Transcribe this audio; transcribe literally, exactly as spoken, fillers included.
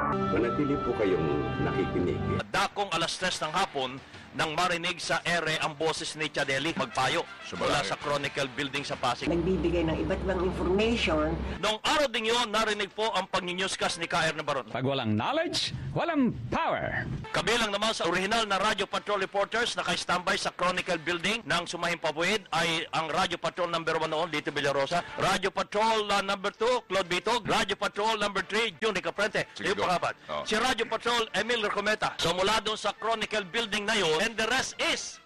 Manatili po kayong nakikinig. Dakong alas tres ng hapon nang marinig sa ere ang boses ni Chadeli Magpayo mula sa Chronicle Building sa Pasig. Nagbibigay ng iba't ibang information. Noong araw din yun, narinig po ang pag-newscast ni K R Nabaron. Pag walang knowledge, walang power. Kabilang naman sa original na Radio Patrol reporters na naka-standby sa Chronicle Building ng Sumahing Pabuid ay ang Radio Patrol number one noon, Lito Villarosa, Radio Patrol uh, number two, Claude Bitog, Radio Patrol number three, June Caprente, Sige, yung go. pangapat. Oh. Si Radio Patrol, Emil Recometa. So mula doon sa Chronicle Building na yun, and the rest is